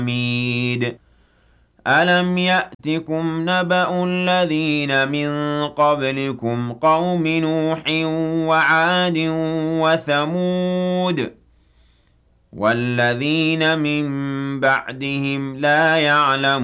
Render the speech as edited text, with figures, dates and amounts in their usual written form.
حميد ألم يأتكم نبأ الذين من قبلكم قوم نوح وعاد وثمود والذين من بعدهم لا يعلمون